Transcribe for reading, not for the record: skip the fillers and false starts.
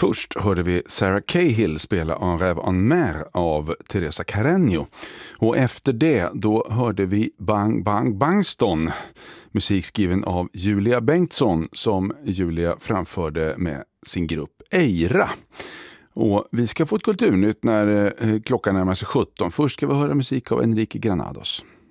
Först hörde vi Sarah Cahill spela En rêve en mer av Teresa Carreño. Och efter det då hörde vi Bang Bang Bangston, musik skriven av Julia Bengtsson som Julia framförde med sin grupp Eira. Och vi ska få ett kulturnytt när klockan närmar sig 17. Först ska vi höra musik av Enrique Granados.